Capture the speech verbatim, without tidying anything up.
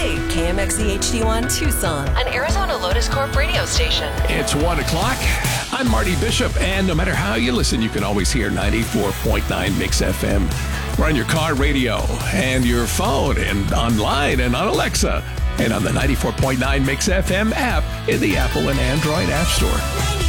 C, K M X E H D one Tucson, an Arizona Lotus Corp radio station. It's one o'clock. I'm Marty Bishop, and no matter how you listen, you can always hear ninety-four point nine Mix F M. We're on your car radio and your phone and online and on Alexa and on the ninety-four point nine Mix F M app in the Apple and Android App Store.